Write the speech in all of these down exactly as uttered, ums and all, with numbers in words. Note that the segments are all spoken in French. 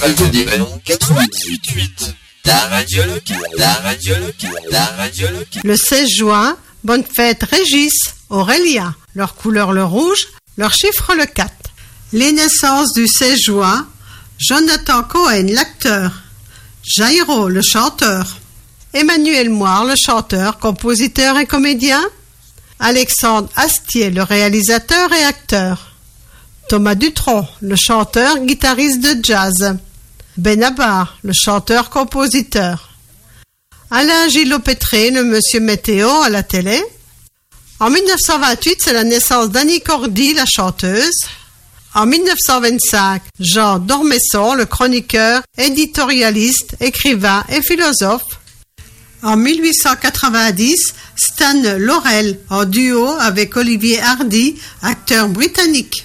Radio des Ballons quatre-vingt-dix-huit huit. La radio locale, la radio locale, la radio locale. Le seize juin, bonne fête Régis, Aurélia. Leur couleur le rouge, leur chiffre le quatre. Les naissances du seize juin, Jonathan Cohen, l'acteur. Jairo, le chanteur. Emmanuel Moire, le chanteur, compositeur et comédien. Alexandre Astier, le réalisateur et acteur. Thomas Dutronc, le chanteur, guitariste de jazz. Benabar, le chanteur-compositeur. Alain Gillot-Pétré, le monsieur météo à la télé. En mille neuf cent vingt-huit, c'est la naissance d'Annie Cordy, la chanteuse. En mille neuf cent vingt-cinq, Jean Dormesson, le chroniqueur, éditorialiste, écrivain et philosophe. En mille huit cent quatre-vingt-dix, Stan Laurel, en duo avec Olivier Hardy, acteur britannique.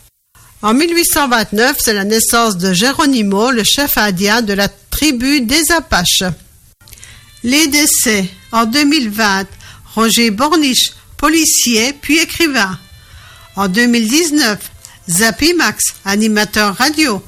En mille huit cent vingt-neuf, c'est la naissance de Geronimo, le chef indien de la tribu des Apaches. Les décès. En deux mille vingt, Roger Borniche, policier puis écrivain. En deux mille dix-neuf, Zappy Max, animateur radio.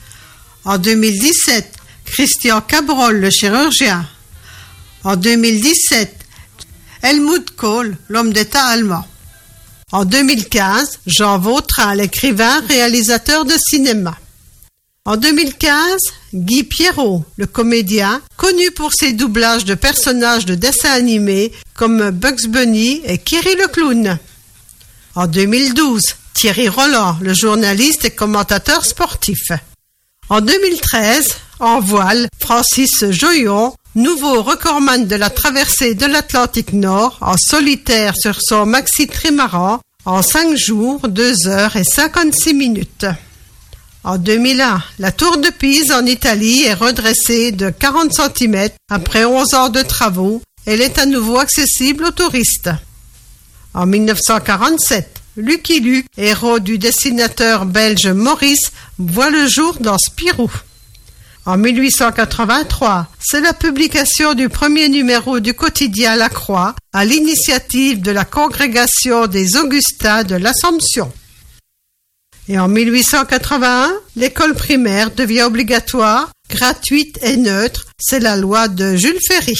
En deux mille dix-sept, Christian Cabrol, le chirurgien. En deux mille dix-sept, Helmut Kohl, l'homme d'État allemand. En deux mille quinze, Jean Vautrin, l'écrivain, réalisateur de cinéma. En deux mille quinze, Guy Pierrot, le comédien, connu pour ses doublages de personnages de dessins animés comme Bugs Bunny et Kiri le clown. En deux mille douze, Thierry Roland, le journaliste et commentateur sportif. En deux mille treize, en voile, Francis Joyon, nouveau recordman de la traversée de l'Atlantique Nord, en solitaire sur son maxi trimaran, en cinq jours, deux heures et cinquante-six minutes. En deux mille un, la tour de Pise en Italie est redressée de quarante centimètres après onze ans de travaux. Elle est à nouveau accessible aux touristes. En mille neuf cent quarante-sept, Lucky Luke, héros du dessinateur belge Maurice, voit le jour dans Spirou. En mille huit cent quatre-vingt-trois, c'est la publication du premier numéro du quotidien La Croix à l'initiative de la congrégation des Augustins de l'Assomption. Et en mille huit cent quatre-vingt-un, l'école primaire devient obligatoire, gratuite et neutre. C'est la loi de Jules Ferry.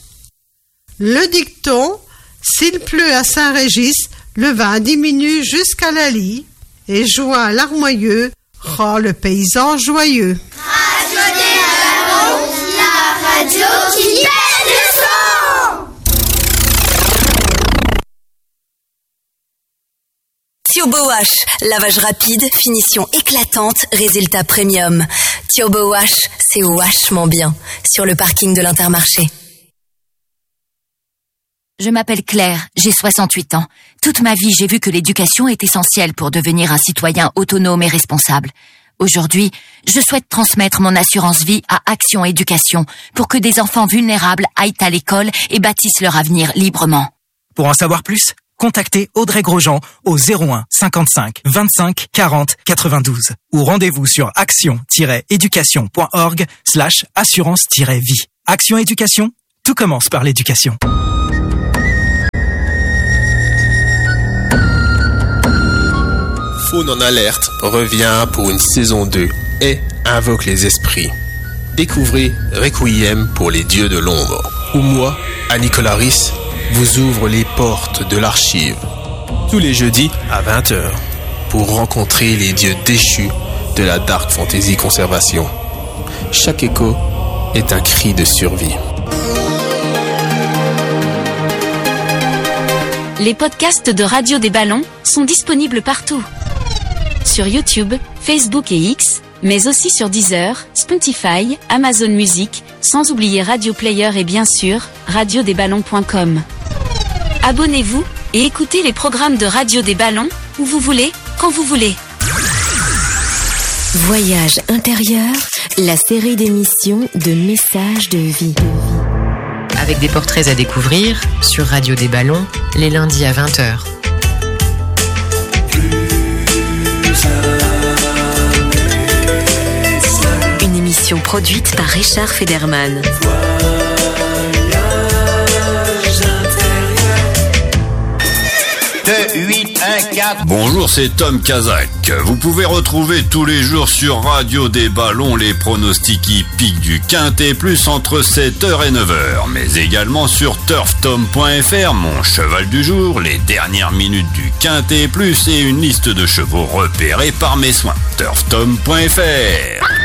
Le dicton « S'il pleut à Saint-Régis, le vin diminue jusqu'à la lie, et joint larmoyeux rend le paysan joyeux. » Radio des Ballons, la radio qui fait du son. Thiobo Wash, lavage rapide, finition éclatante, résultat premium. Thiobo Wash, c'est vachement bien, sur le parking de l'Intermarché. Je m'appelle Claire, j'ai soixante-huit ans. Toute ma vie, j'ai vu que l'éducation est essentielle pour devenir un citoyen autonome et responsable. Aujourd'hui, je souhaite transmettre mon assurance vie à Action Éducation pour que des enfants vulnérables aillent à l'école et bâtissent leur avenir librement. Pour en savoir plus, contactez Audrey Grosjean au zéro un cinquante-cinq vingt-cinq quarante quatre-vingt-douze ou rendez-vous sur action-éducation.org slash assurance-vie. Action Éducation, tout commence par l'éducation. Faune en alerte revient pour une saison deux et invoque les esprits. Découvrez Requiem pour les dieux de l'ombre, où moi, Annie Colaris, vous ouvre les portes de l'archive. Tous les jeudis à vingt heures, pour rencontrer les dieux déchus de la Dark Fantasy Conservation. Chaque écho est un cri de survie. Les podcasts de Radio des Ballons sont disponibles partout. Sur YouTube, Facebook et X, mais aussi sur Deezer, Spotify, Amazon Music, sans oublier Radio Player et bien sûr, radio des ballons point com. Abonnez-vous et écoutez les programmes de Radio des Ballons où vous voulez, quand vous voulez. Voyage intérieur, la série d'émissions de messages de vie. Avec des portraits à découvrir sur Radio des Ballons, les lundis à vingt heures. Une émission produite par Richard Federman. deux huit un un quatre. Bonjour, c'est Tom Kazak. Vous pouvez retrouver tous les jours sur Radio des Ballons les pronostics hippiques du Quintet Plus entre sept heures et neuf heures, mais également sur turf tom point f r, mon cheval du jour, les dernières minutes du Quintet Plus et une liste de chevaux repérés par mes soins. turf tom point f r.